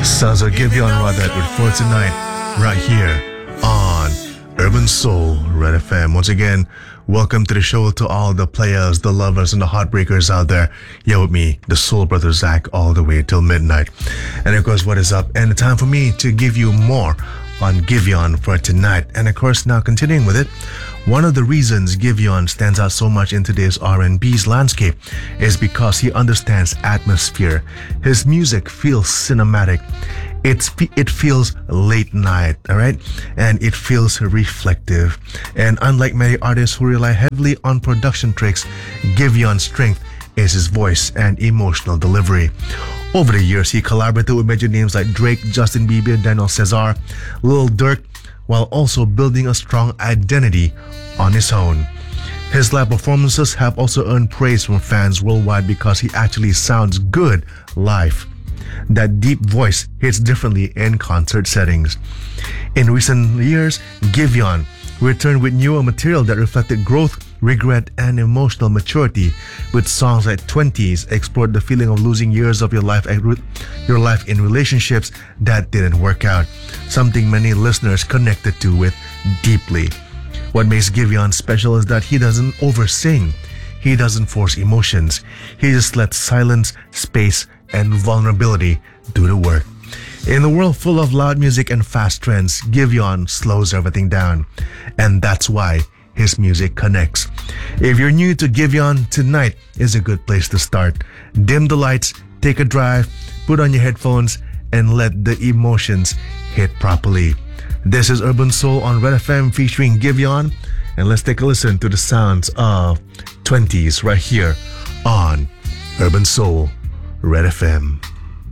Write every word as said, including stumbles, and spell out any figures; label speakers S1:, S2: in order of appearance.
S1: Sounds like Giveon Radat with For Tonight, right here on Urban Soul Red F M. Once again, welcome to the show to all the players, the lovers, and the heartbreakers out there. You're with me, the Soul Brother Zach, all the way till midnight. And of course, what is up? And the time for me to give you more on Giveon for tonight. And of course, now continuing with it, one of the reasons Giveon stands out so much in today's R and B's landscape is because he understands atmosphere. His music feels cinematic. It's, it feels late night, all right? And it feels reflective. And unlike many artists who rely heavily on production tricks, Giveon's strength is his voice and emotional delivery. Over the years, he collaborated with major names like Drake, Justin Bieber, Daniel Caesar, Lil Durk, while also building a strong identity on his own. His live performances have also earned praise from fans worldwide because he actually sounds good live. That deep voice hits differently in concert settings. In recent years, Giveon returned with newer material that reflected growth, regret, and emotional maturity. With songs like twenties explored the feeling of losing years of your life your life in relationships that didn't work out, something many listeners connected to with deeply. What makes Giveon special is that he doesn't oversing. He doesn't force emotions. He just lets silence, space, and vulnerability do the work. In a world full of loud music and fast trends, Giveon slows everything down. And that's why his music connects. If you're new to Giveon, tonight is a good place to start. Dim the lights, take a drive, put on your headphones, and let the emotions hit properly. This is Urban Soul on Red F M featuring Giveon, and let's take a listen to the sounds of twenties right here on Urban Soul Red F M.